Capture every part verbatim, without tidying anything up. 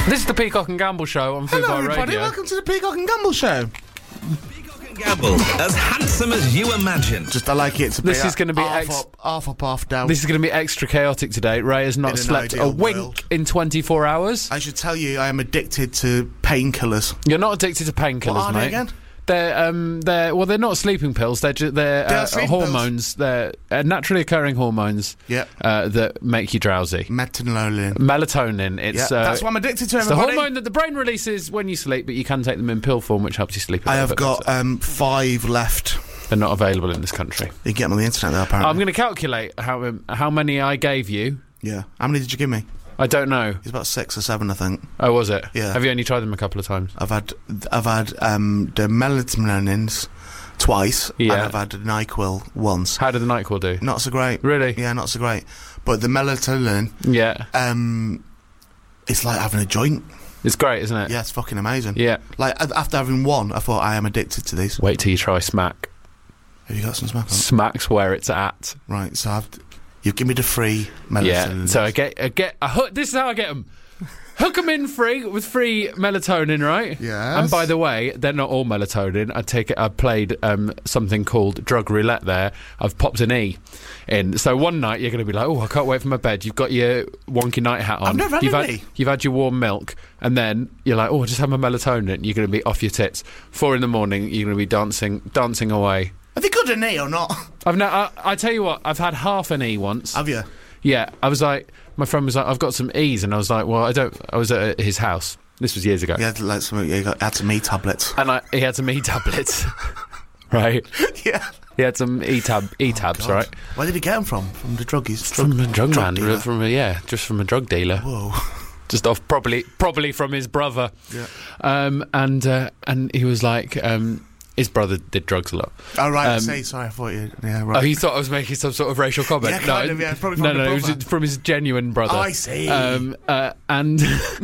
This is the Peacock and Gamble Show on Food Hello, Bar everybody. Radio. Welcome to the Peacock and Gamble Show. Peacock and Gamble, as handsome as you imagine. Just, I like it to be This is gonna be half ex- up, half up, half down. This is going to be extra chaotic today. Ray has not In an slept a ideal wink world. in twenty-four hours. I should tell you, I am addicted to painkillers. You're not addicted to painkillers, What are they mate. again? They're um they're well they're not sleeping pills. They're ju- they're, They are uh, sleeping hormones. They're uh, naturally occurring hormones. Yep. Uh, that make you drowsy. Methanolin. Melatonin. It's Yeah, uh, that's what I'm addicted to, it's the everybody. hormone that the brain releases when you sleep, but you can take them in pill form, which helps you sleep. A I little have bit got better. um, five left. They're not available in this country. You can get them on the internet, though, apparently. I'm going to calculate how um, how many I gave you. Yeah. How many did you give me? I don't know. It's about six or seven, I think. Oh, was it? Yeah. Have you only tried them a couple of times? I've had I've had um, the melatonins twice, Yeah. and I've had the NyQuil once. How did the NyQuil do? Not so great. Really? Yeah, not so great. But the melatonin, Yeah. um, it's like having a joint. It's great, isn't it? Yeah, it's fucking amazing. Yeah. Like, a- after having one, I thought, I am addicted to these. Wait till you try Smack. Have you got some smack on? Smack's where it's at. Right, so I've... You give me the free melatonin. Yeah. So I get, I get, I hook, this is how I get them. Hook them in free with free melatonin, right? Yes. And by the way, they're not all melatonin. I take it. I played um, something called drug roulette. There, I've popped an E in. So one night you're going to be like, "Oh, I can't wait for my bed." You've got your wonky night hat on. I've never had you've an had, E. You've had your warm milk, and then you're like, "Oh, I just have my melatonin." You're going to be off your tits. Four in the morning, you're going to be dancing, dancing away. Are they good an E or not? I've no, I, I tell you what, I've had half an E once. Have you? Yeah, I was like, my friend was like, I've got some E's, and I was like, well, I don't. I was at his house. This was years ago, You had, like, some, you got, had some E tablets. and I, he had some E tablets, right? Yeah. He had some E tab E tabs, God. right? Where did he get them from? From the druggies? Drug, From a drug, man, dealer. from a, yeah, just from a drug dealer, Whoa. just off probably probably from his brother. Yeah. Um, and uh, and he was like, um, his brother did drugs a lot. Oh, right, I Um, see. Sorry, I thought you... Yeah, right. Oh, he thought I was making some sort of racial comment. Yeah, no, kind of, yeah, probably from no, the no, it was brother. from his genuine brother. Oh, I see. Um, uh, and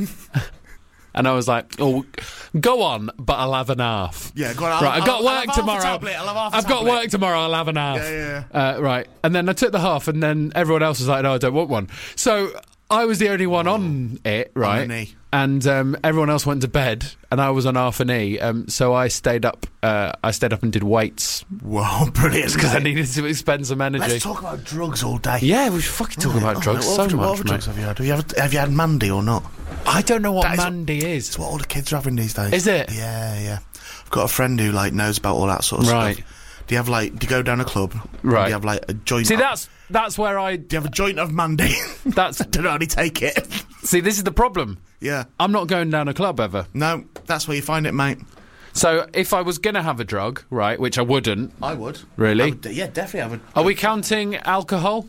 and I was like, "Oh, go on, but I'll have an half." Yeah, go on. I'll, Right, I've got I'll, work I'll have half tomorrow. a tablet, I'll have half a I've got tablet. work tomorrow. I'll have an half. Yeah, yeah, Uh, right, and then I took the half, and then everyone else was like, "No, I don't want one." So I was the only one on it, right? an E. And um, everyone else went to bed, and I was on half an E. Um, so I stayed up. Uh, I stayed up and did weights Whoa, brilliant. because I mate. needed to expend some energy. Let's talk about drugs all day. Yeah, we should fucking talk about Oh, drugs what so other- much, What other mate. drugs have you had? Have you, ever, have you had Mandy or not? I don't know what That is- Mandy It's is. what all the kids are having these days. Is it? Yeah, yeah. I've got a friend who, like, knows about all that sort of Right. stuff. Do you have, like... Do you go down a club? Right. Do you have, like, a joint... See, of, that's that's where I. Do you have a joint of Mandy? That's I don't know how to take it. see. This is the problem. Yeah. I'm not going down a club ever. No, that's where you find it, mate. So if I was gonna have a drug, right, which I wouldn't. I would. Really? I would, yeah, definitely I would. Are we counting alcohol?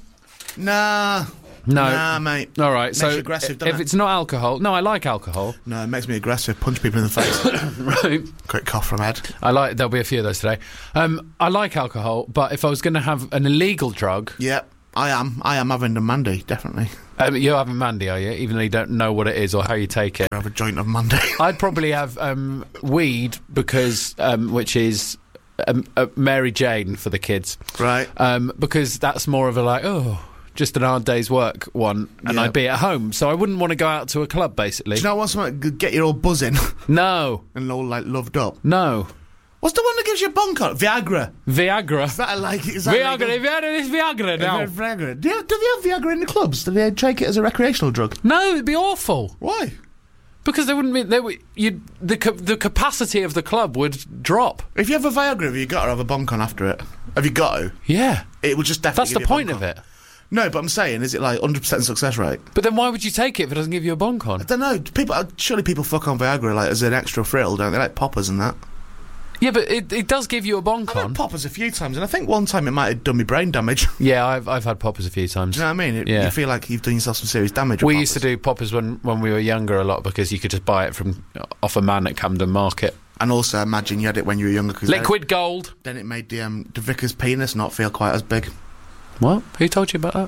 Nah. No. Nah, mate. All right. Makes so you aggressive, if doesn't it? it's not alcohol, no, I like alcohol. No, it makes me aggressive. Punch people in the face. Right. Quick cough from Ed. I like. There'll be a few of those today. Um, I like alcohol, but if I was gonna have an illegal drug, Yeah, I am. I am having the Mandy, definitely. um, you're having Mandy, are you? Even though you don't know what it is or how you take it. I have a joint of Mandy. I'd probably have um, weed because, um, which is um, uh, Mary Jane for the kids, Right. um, because that's more of a like, oh, just an hard day's work one, and Yeah. I'd be at home, so I wouldn't want to go out to a club, basically. Do you know what? Something to get you all buzzing No, and all like loved up. no, What's the one that gives you a bunk on? Viagra. Viagra. Is that like? Is that Viagra, legal? have you had this Viagra Is now? that Viagra? Do, you, do they have Viagra in the clubs? Do they take it as a recreational drug? No, it'd be awful. Why? Because they wouldn't be. They would. You the ca- the capacity of the club would drop. If you have a Viagra, have you got to have a bunk on after it? Have you got to? Yeah, It would just definitely. that's the give you a point bunk of on. it. No, but I'm saying, is it like one hundred percent success rate? But then why would you take it if it doesn't give you a bonk on? I don't know. People uh, surely people fuck on Viagra like as an extra thrill, don't they? Like poppers and that. Yeah, but it, it does give you a bonk I've on. had poppers a few times, and I think one time it might have done me brain damage. Do Yeah, I've I've had poppers a few times. you know what I mean? It, Yeah. You feel like you've done yourself some serious damage. with We used to poppers. do poppers when, when we were younger a lot because you could just buy it from off a man at Camden Market. And also imagine you had it when you were younger. Cause Liquid gold. Then, then it made the um, the vicar's penis not feel quite as big. What? Who told you about that?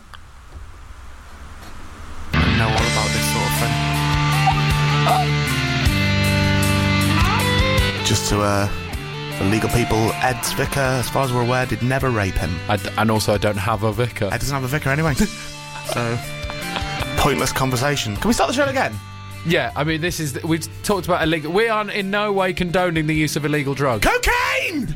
I know all about this sort of thing. Just to, uh, for legal people, Ed's vicar, as far as we're aware, did never rape him. I d- and also, I don't have a vicar. Ed doesn't have a vicar anyway. So, pointless conversation. Can we start the show again? Yeah, I mean, this is we've talked about illegal. We aren't in no way condoning the use of illegal drugs. Cocaine!